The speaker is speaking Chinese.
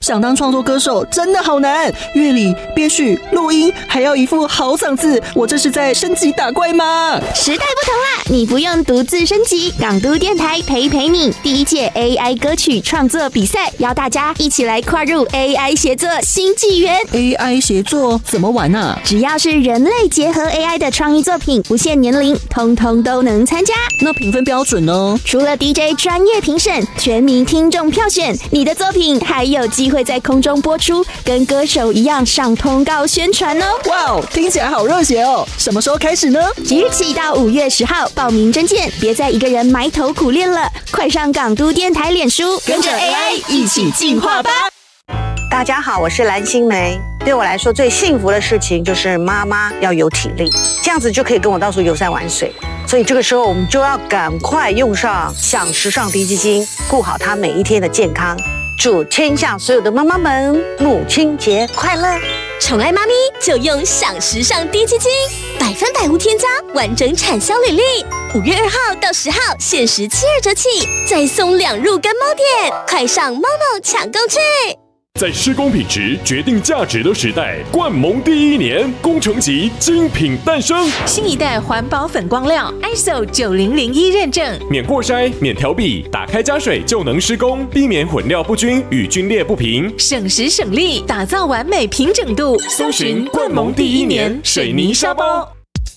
想当创作歌手真的好难，乐理、编曲、录音，还要一副好嗓子，我这是在升级打怪吗？ 时代不同啦，你不用独自升级，港都电台陪你。第一届 AI 歌曲创作比赛，邀大家一起来跨入 AI 协作新纪元。 AI 协作怎么玩啊？ 只要是人类结合 AI 的创意作品，不限年龄，通通都能参加。 那评分标准呢？ 除了 DJ 专业评审，全民听众票选，你的作品还有机会在空中播出，跟歌手一样上通告宣传哦。 哇哦，听起来好热血哦！什么时候开始呢？ 即日起到5月10号报名征件，别再一个人埋头苦练了，快上港都电台脸书， 跟着 AI 一起进化吧！ 大家好，我是蓝心湄。对我来说，最幸福的事情就是妈妈要有体力，这样子就可以跟我到处游山玩水。所以这个时候，我们就要赶快用上享时尚低基金，顾好她每一天的健康。祝天下所有的妈妈们母亲节快乐！ 宠爱妈咪就用享时尚低基金，100%无添加，完整产销履历。5月2号到10号限时72折起，再送2入跟猫店，快上momo抢购去！ 在施工品质决定价值的时代，冠盟第1年工程级精品诞生， 新一代环保粉光料 ISO 9001认证， 免过筛、免调壁，打开加水就能施工，避免混料不均与均裂不平， 省时省力，打造完美平整度。 搜寻冠盟第1年水泥沙包。